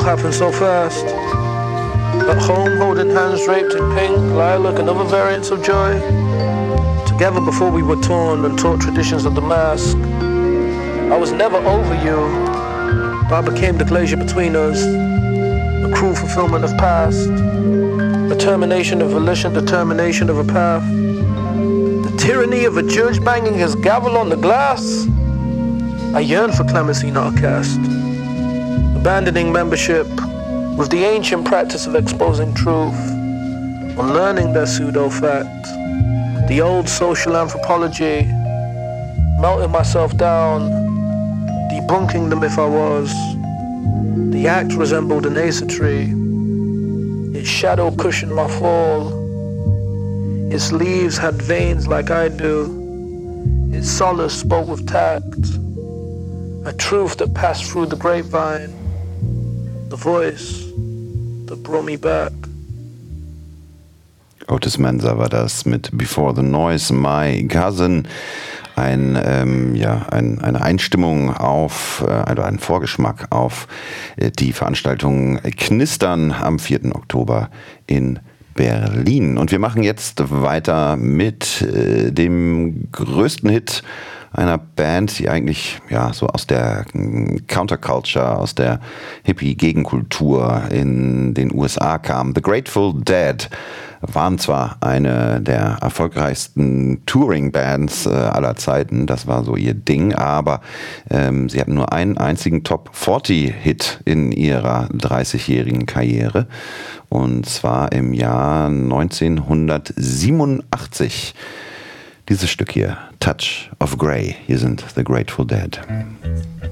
happened so fast. At home, holding hands draped in pink, lilac and other variants of joy. Together before we were torn and taught traditions of the mask. I was never over you, but I became the glacier between us. A cruel fulfillment of past. A termination of volition, determination of a path. The tyranny of a judge banging his gavel on the glass. I yearn for clemency, not a caste. Abandoning membership with the ancient practice of exposing truth, unlearning their pseudo-fact, the old social anthropology, melting myself down, debunking the myth I was. The act resembled an asymmetry. Its shadow cushioned my fall. Its leaves had veins like I do. Its solace spoke with tact. A truth that passed through the grapevine. The voice that brought me back. Otis Mensa war das mit Before the Noise, My Cousin. Eine Einstimmung auf, also ein Vorgeschmack auf die Veranstaltung Knistern am 4. Oktober in Berlin. Und wir machen jetzt weiter mit dem größten Hit einer Band, die eigentlich so aus der Counterculture, aus der Hippie-Gegenkultur in den USA kam. The Grateful Dead waren zwar eine der erfolgreichsten Touring-Bands aller Zeiten, das war so ihr Ding, aber sie hatten nur einen einzigen Top-40-Hit in ihrer 30-jährigen Karriere, und zwar im Jahr 1987. Dieses Stück hier, Touch of Grey, hier sind The Grateful Dead.